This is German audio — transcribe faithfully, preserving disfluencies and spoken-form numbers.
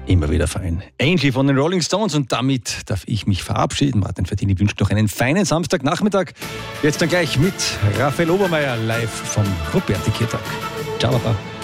Immer wieder fein. Angie von den Rolling Stones, und damit darf ich mich verabschieden. Martin Verdini wünscht noch einen feinen Samstagnachmittag. Jetzt dann gleich mit Raphael Obermeier live vom Roberti Kirtag. Ciao, Papa.